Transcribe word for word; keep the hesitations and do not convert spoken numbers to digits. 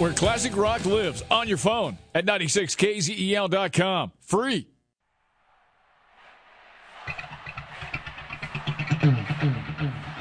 where classic rock lives on your phone at ninety-six K Z E L dot com. Free. Mm, mm, mm.